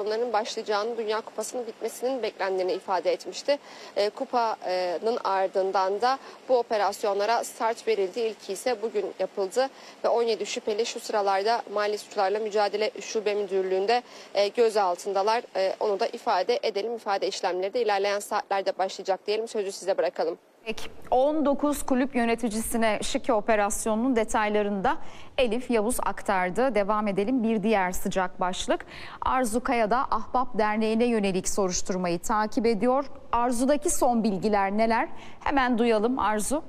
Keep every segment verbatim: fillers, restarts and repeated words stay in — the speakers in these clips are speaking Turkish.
operasyonlarının başlayacağını, Dünya Kupası'nın bitmesinin beklendiğini ifade etmişti. E, kupanın ardından da bu operasyonlara start verildi. İlki ise bugün yapıldı ve on yedi şüpheli şu sıralarda Mali Suçlarla Mücadele Şube Müdürlüğü'nde e, gözaltındalar. E, onu da ifade edelim. İfade işlemleri de ilerleyen saatlerde başlayacak diyelim. Sözü size bırakalım. Peki, on dokuz kulüp yöneticisine Şike operasyonunun detaylarını da Elif Yavuz aktardı. Devam edelim, bir diğer sıcak başlık. Arzu Kaya da Ahbap Derneği'ne yönelik soruşturmayı takip ediyor. Arzu'daki son bilgiler neler? Hemen duyalım Arzu.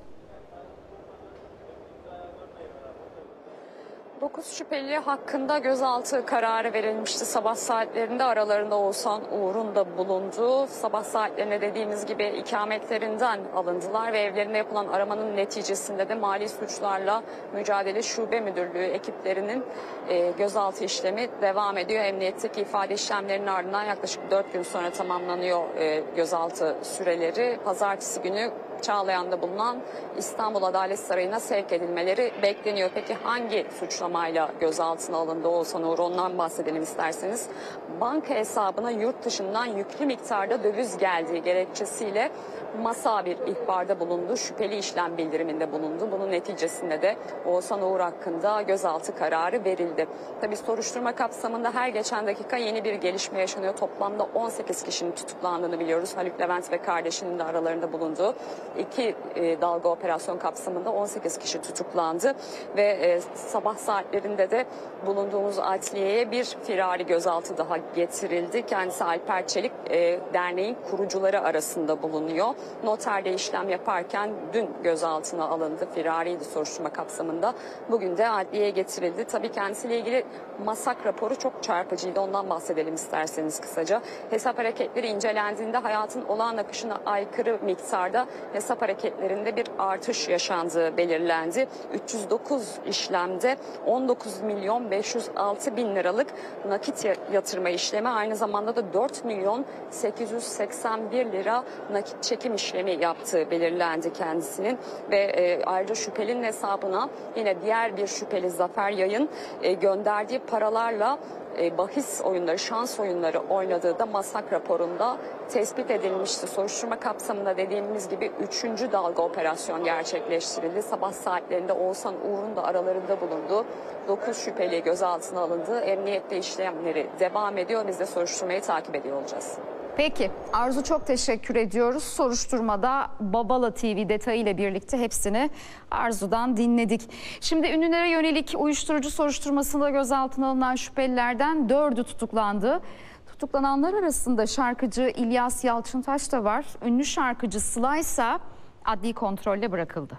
dokuz şüpheli hakkında gözaltı kararı verilmişti. Sabah saatlerinde aralarında Oğuzhan Uğur'un da bulunduğu, sabah saatlerinde dediğimiz gibi ikametlerinden alındılar ve evlerinde yapılan aramanın neticesinde de Mali Suçlarla Mücadele Şube Müdürlüğü ekiplerinin e, gözaltı işlemi devam ediyor. Emniyetteki ifade işlemlerinin ardından yaklaşık dört gün sonra tamamlanıyor e, gözaltı süreleri. Pazartesi günü Çağlayan'da bulunan İstanbul Adalet Sarayı'na sevk edilmeleri bekleniyor. Peki hangi suçlamayla gözaltına alındı Oğuzhan Uğur? Ondan bahsedelim isterseniz. Banka hesabına yurt dışından yüklü miktarda döviz geldiği gerekçesiyle masa bir ihbarda bulundu. Şüpheli işlem bildiriminde bulundu. Bunun neticesinde de Oğuzhan Uğur hakkında gözaltı kararı verildi. Tabii soruşturma kapsamında her geçen dakika yeni bir gelişme yaşanıyor. Toplamda on sekiz kişinin tutuklandığını biliyoruz. Haluk Levent ve kardeşinin de aralarında bulunduğu iki e, dalga operasyon kapsamında on sekiz kişi tutuklandı ve e, sabah saatlerinde de bulunduğumuz adliyeye bir firari gözaltı daha getirildi. Kendisi Alper Çelik, e, derneğin kurucuları arasında bulunuyor. Noterde işlem yaparken dün gözaltına alındı. Firariydi soruşturma kapsamında. Bugün de adliyeye getirildi. Tabii kendisiyle ilgili masak raporu çok çarpıcıydı. Ondan bahsedelim isterseniz kısaca. Hesap hareketleri incelendiğinde hayatın olağan akışına aykırı miktarda hesap hareketlerinde bir artış yaşandığı belirlendi. üç yüz dokuz işlemde on dokuz milyon beş yüz altı bin liralık nakit yatırma işlemi, aynı zamanda da dört milyon sekiz yüz seksen bir lira nakit çekim işlemi yaptığı belirlendi kendisinin ve e, ayrıca şüphelinin hesabına yine diğer bir şüpheli Zafer Yayın e, gönderdiği paralarla e, bahis oyunları, şans oyunları oynadığı da masak raporunda tespit edilmişti. Soruşturma kapsamında dediğimiz gibi üçüncü dalga operasyon gerçekleştirildi. Sabah saatlerinde Oğuzhan Uğur'un da aralarında bulunduğu dokuz şüpheli gözaltına alındı. Emniyette işlemleri devam ediyor. Biz de soruşturmayı takip ediyor olacağız. Peki Arzu, çok teşekkür ediyoruz. Soruşturmada Babala T V detayıyla birlikte hepsini Arzu'dan dinledik. Şimdi ünlülere yönelik uyuşturucu soruşturmasında gözaltına alınan şüphelilerden dördü tutuklandı. Tutuklananlar arasında şarkıcı İlyas Yalçıntaş da var. Ünlü şarkıcı Sıla ise adli kontrolle bırakıldı.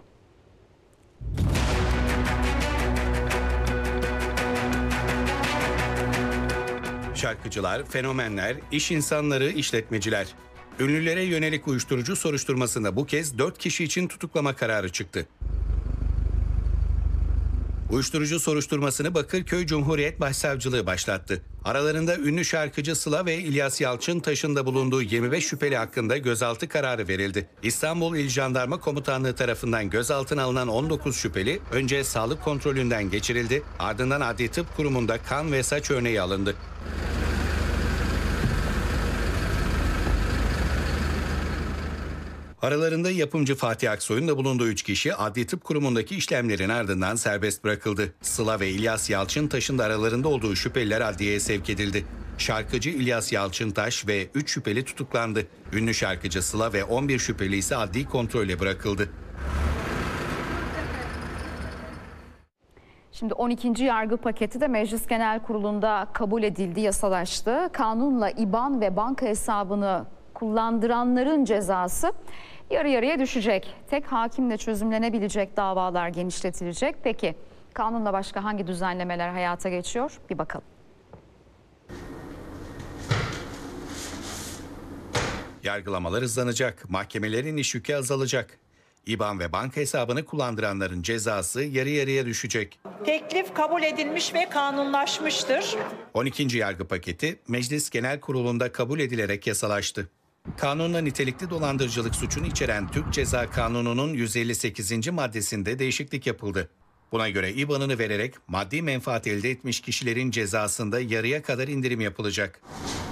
Şarkıcılar, fenomenler, iş insanları, işletmeciler. Ünlülere yönelik uyuşturucu soruşturmasında bu kez dört kişi için tutuklama kararı çıktı. Uyuşturucu soruşturmasını Bakırköy Cumhuriyet Başsavcılığı başlattı. Aralarında ünlü şarkıcı Sıla ve İlyas Yalçıntaş'ın da bulunduğu yirmi beş şüpheli hakkında gözaltı kararı verildi. İstanbul İl Jandarma Komutanlığı tarafından gözaltına alınan on dokuz şüpheli önce sağlık kontrolünden geçirildi, ardından Adli Tıp Kurumu'nda kan ve saç örneği alındı. Aralarında yapımcı Fatih Aksoy'un da bulunduğu üç kişi Adli Tıp Kurumu'ndaki işlemlerin ardından serbest bırakıldı. Sıla ve İlyas Yalçıntaş'ın da aralarında olduğu şüpheliler adliyeye sevk edildi. Şarkıcı İlyas Yalçıntaş ve üç şüpheli tutuklandı. Ünlü şarkıcı Sıla ve on bir şüpheli ise adli kontrole bırakıldı. Şimdi on ikinci yargı paketi de Meclis Genel Kurulu'nda kabul edildi, yasalaştı. Kanunla İBAN ve banka hesabını kullandıranların cezası yarı yarıya düşecek. Tek hakimle çözümlenebilecek davalar genişletilecek. Peki kanunla başka hangi düzenlemeler hayata geçiyor? Bir bakalım. Yargılamalar hızlanacak, mahkemelerin iş yükü azalacak. İBAN ve banka hesabını kullandıranların cezası yarı yarıya düşecek. Teklif kabul edilmiş ve kanunlaşmıştır. on ikinci yargı paketi Meclis Genel Kurulu'nda kabul edilerek yasalaştı. Kanunla nitelikli dolandırıcılık suçunu içeren Türk Ceza Kanunu'nun yüz elli sekizinci maddesinde değişiklik yapıldı. Buna göre İBAN'ını vererek maddi menfaat elde etmiş kişilerin cezasında yarıya kadar indirim yapılacak.